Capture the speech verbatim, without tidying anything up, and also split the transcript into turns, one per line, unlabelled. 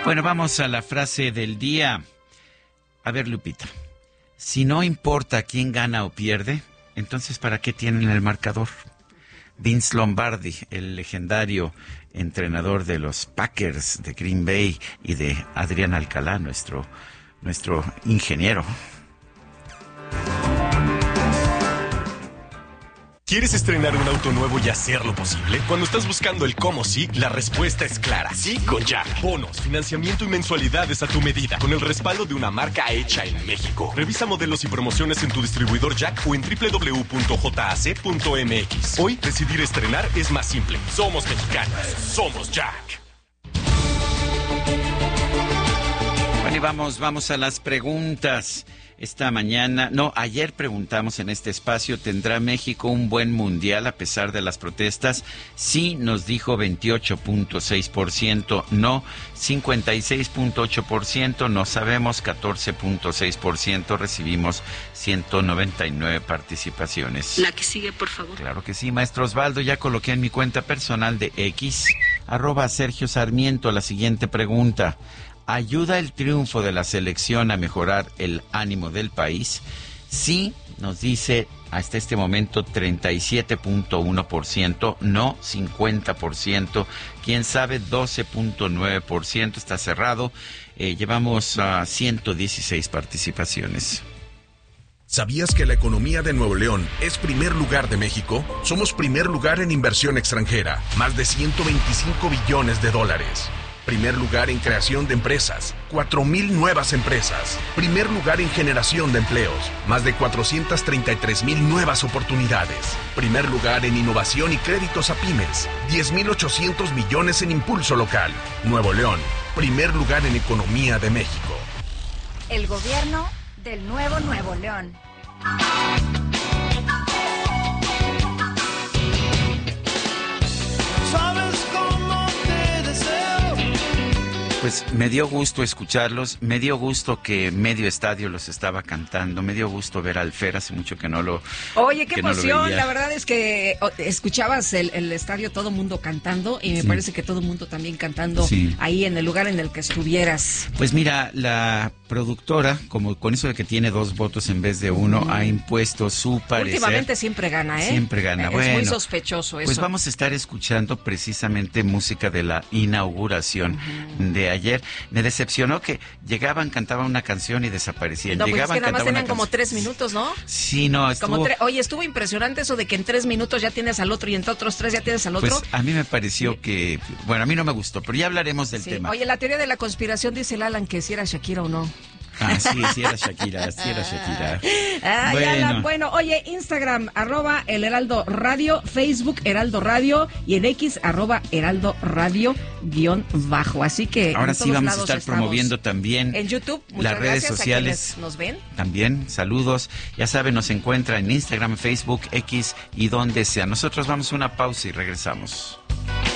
Bueno, vamos a la frase del día. A ver, Lupita, si no importa quién gana o pierde, entonces ¿para qué tienen el marcador? Vince Lombardi, el legendario entrenador de los Packers de Green Bay, y de Adrián Alcalá, nuestro, nuestro ingeniero.
¿Quieres estrenar un auto nuevo y hacerlo posible? Cuando estás buscando el cómo sí, la respuesta es clara. Sí con Jack. Bonos, financiamiento y mensualidades a tu medida, con el respaldo de una marca hecha en México. Revisa modelos y promociones en tu distribuidor Jack o en doble u doble u doble u punto j a c punto m x. Hoy, decidir estrenar es más simple. Somos mexicanos. Somos Jack.
Bueno, y vamos, vamos a las preguntas. Esta mañana, no, ayer preguntamos en este espacio, ¿tendrá México un buen mundial a pesar de las protestas? Sí, nos dijo veintiocho punto seis por ciento, no, cincuenta y seis punto ocho por ciento, no sabemos, catorce punto seis por ciento, recibimos ciento noventa y nueve participaciones.
La que sigue, por favor.
Claro que sí, maestro Osvaldo, ya coloqué en mi cuenta personal de X, arroba Sergio Sarmiento, la siguiente pregunta. ¿Ayuda el triunfo de la selección a mejorar el ánimo del país? Sí, nos dice hasta este momento treinta y siete punto uno por ciento, no cincuenta por ciento, quién sabe doce punto nueve por ciento, está cerrado. Eh, llevamos uh, ciento dieciséis participaciones.
¿Sabías que la economía de Nuevo León es primer lugar de México? Somos primer lugar en inversión extranjera, más de ciento veinticinco billones de dólares. Primer lugar en creación de empresas, cuatro mil nuevas empresas. Primer lugar en generación de empleos, más de cuatrocientas treinta y tres mil nuevas oportunidades. Primer lugar en innovación y créditos a pymes, diez mil ochocientos millones en impulso local. Nuevo León, primer lugar en economía de México.
El gobierno del nuevo Nuevo León.
Pues me dio gusto escucharlos, me dio gusto que medio estadio los estaba cantando, me dio gusto ver al Fer, hace mucho que no lo
Oye, qué
que
emoción,
no lo
la verdad es que escuchabas el, el estadio, todo mundo cantando, y me sí. parece que todo mundo también cantando sí. ahí en el lugar en el que estuvieras.
Pues mira, la productora, como con eso de que tiene dos votos en vez de uno, mm. ha impuesto su parecer.
Últimamente siempre gana, ¿eh?
Siempre gana,
es
bueno.
Es muy sospechoso eso.
Pues vamos a estar escuchando precisamente música de la inauguración uh-huh. de ayer. Me decepcionó que llegaban, cantaban una canción y desaparecían.
No,
llegaban,
pues es que nada más tenían como
canción.
tres minutos, ¿no?
Sí, no, estuvo...
Como tre... Oye, estuvo impresionante eso de que en tres minutos ya tienes al otro y en otros tres ya tienes al otro.
Pues a mí me pareció que... Bueno, a mí no me gustó, pero ya hablaremos del
sí.
tema.
Oye, la teoría de la conspiración dice el Alan que si era Shakira o no.
Ah, sí, sí era Shakira, sí era Shakira.
Ah,
bueno.
Alan, bueno, oye, Instagram, arroba el Heraldo Radio, Facebook, Heraldo Radio, y en X, arroba Heraldo Radio, guión bajo. Así que
ahora sí vamos a estar promoviendo también
en YouTube,
las redes sociales.
A nos ven.
También, saludos. Ya saben, nos encuentra en Instagram, Facebook, X y donde sea. Nosotros vamos a una pausa y regresamos.